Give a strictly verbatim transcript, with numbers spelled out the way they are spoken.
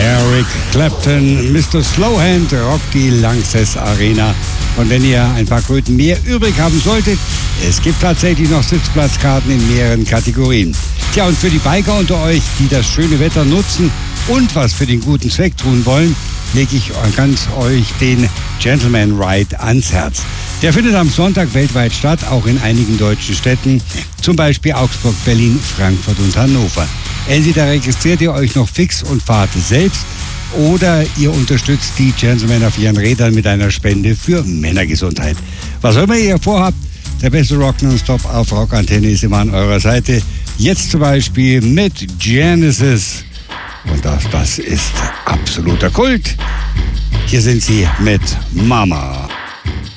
Eric Clapton, Mister Slowhand, rockt die Lanxess Arena. Und wenn ihr ein paar Kröten mehr übrig haben solltet, es gibt tatsächlich noch Sitzplatzkarten in mehreren Kategorien. Tja, und für die Biker unter euch, die das schöne Wetter nutzen und was für den guten Zweck tun wollen, lege ich ganz euch den Gentleman Ride ans Herz. Der findet am Sonntag weltweit statt, auch in einigen deutschen Städten, zum Beispiel Augsburg, Berlin, Frankfurt und Hannover. Entweder registriert ihr euch noch fix und fahrt selbst oder ihr unterstützt die Gentlemen auf ihren Rädern mit einer Spende für Männergesundheit. Was auch immer ihr vorhabt, der beste Rock nonstop auf Rockantenne ist immer an eurer Seite. Jetzt zum Beispiel mit Genesis. Und das, das ist absoluter Kult. Hier sind sie mit Mama.